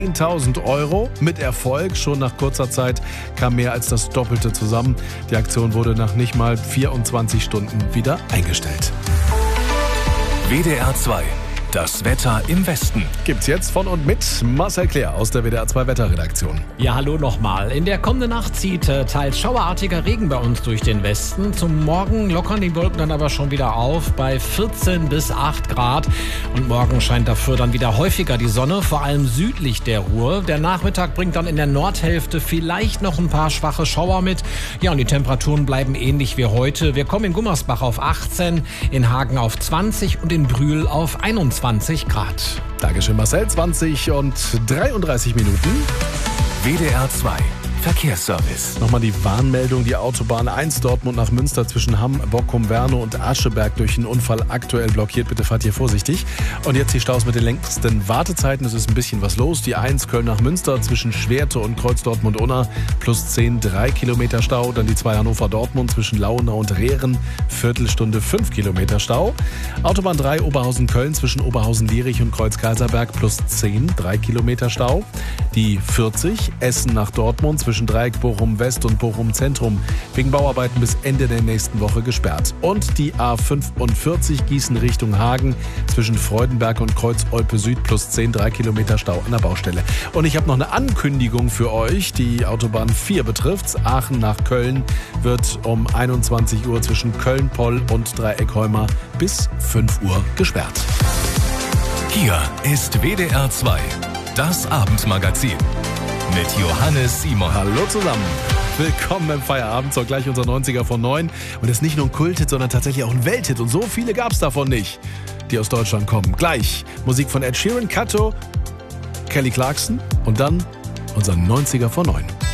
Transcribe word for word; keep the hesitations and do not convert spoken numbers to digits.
zehntausend Euro mit Erfolg. Schon nach kurzer Zeit kam mehr als das Doppelte zusammen. Die Aktion wurde nach nicht mal vierundzwanzig Stunden wieder eingestellt. W D R zwei. Das Wetter im Westen. Gibt's jetzt von und mit Marcel Klär aus der W D R zwei Wetterredaktion. Ja, hallo nochmal. In der kommenden Nacht zieht äh, teils schauerartiger Regen bei uns durch den Westen. Zum Morgen lockern die Wolken dann aber schon wieder auf bei vierzehn bis acht Grad. Und morgen scheint dafür dann wieder häufiger die Sonne, vor allem südlich der Ruhr. Der Nachmittag bringt dann in der Nordhälfte vielleicht noch ein paar schwache Schauer mit. Ja, und die Temperaturen bleiben ähnlich wie heute. Wir kommen in Gummersbach auf achtzehn, in Hagen auf zwanzig und in Brühl auf einundzwanzig Grad. Dankeschön Marcel, zwanzig und dreiunddreißig Minuten. W D R zwei. Verkehrsservice. Nochmal die Warnmeldung, die Autobahn eins Dortmund nach Münster zwischen Hamm, Bockum, Werne und Ascheberg durch einen Unfall aktuell blockiert. Bitte fahrt hier vorsichtig. Und jetzt die Staus mit den längsten Wartezeiten. Es ist ein bisschen was los. Die eins Köln nach Münster zwischen Schwerte und Kreuz Dortmund-Unna plus zehn, drei Kilometer Stau. Dann die zwei Hannover-Dortmund zwischen Launau und Rehren, Viertelstunde, fünf Kilometer Stau. Autobahn drei Oberhausen-Köln zwischen Oberhausen-Lierich und Kreuz-Kaiserberg plus zehn, drei Kilometer Stau. Die vierzig Essen nach Dortmund zwischen zwischen Dreieck Bochum West und Bochum Zentrum wegen Bauarbeiten bis Ende der nächsten Woche gesperrt. Und die A fünfundvierzig Gießen Richtung Hagen zwischen Freudenberg und Kreuz Olpe Süd plus zehn, drei Kilometer Stau an der Baustelle. Und ich habe noch eine Ankündigung für euch, die Autobahn vier betrifft. Aachen nach Köln wird um einundzwanzig Uhr zwischen Köln-Poll und Dreieck-Heuma bis fünf Uhr gesperrt. Hier ist W D R zwei, das Abendmagazin. Mit Johannes Simon. Hallo zusammen. Willkommen im Feierabend, so gleich unser neunziger von neun. Und das ist nicht nur ein Kulthit, sondern tatsächlich auch ein Welthit. Und so viele gab es davon nicht, die aus Deutschland kommen. Gleich Musik von Ed Sheeran, Kato, Kelly Clarkson und dann unser neunziger von neun.